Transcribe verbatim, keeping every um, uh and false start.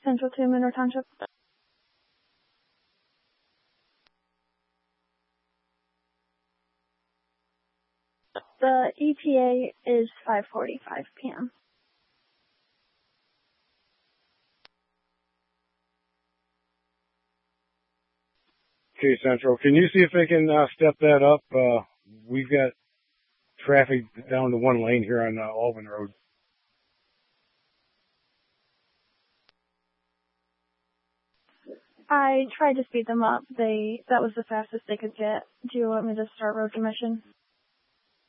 Central to Monroe Township. The E T A is five forty-five p.m. Okay, Central. Can you see if they can uh, step that up? Uh, we've got traffic down to one lane here on uh, Alvin Road. I tried to speed them up. They that was the fastest they could get. Do you want me to start road commission?